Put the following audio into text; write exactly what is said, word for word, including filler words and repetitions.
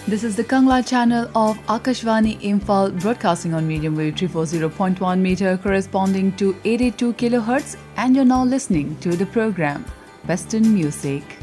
This is the Kangla channel of Akashvani Imphal, broadcasting on medium wave three forty point one meter corresponding to eight eighty-two kilohertz, and you're now listening to the program Western Music.